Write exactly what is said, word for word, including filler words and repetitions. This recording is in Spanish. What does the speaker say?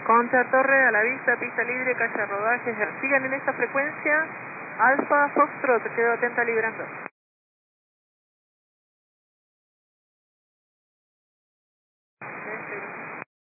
Concha Torre, a la vista, pista libre, calle rodajes. Sigan en esta frecuencia. Alfa Foxtrot, quedo atenta librando.